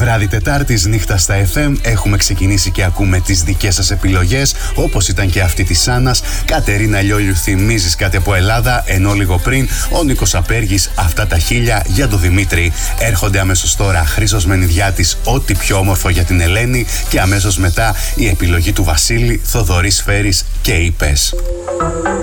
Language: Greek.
Βράδυ Τετάρτης, νύχτα στα FM, έχουμε ξεκινήσει και ακούμε τις δικές σας επιλογές, όπως ήταν και αυτή της Άννας. Κατερίνα Λιόλιου, θυμίζεις κάτι από Ελλάδα, ενώ λίγο πριν ο Νίκος Απέργης, αυτά τα 1000 για τον Δημήτρη. Έρχονται αμέσως τώρα Χρήστος Μενιδιάτης, ό,τι πιο όμορφο για την Ελένη, και αμέσως μετά η επιλογή του Βασίλη, Θοδωρής Φέρης και Είπες.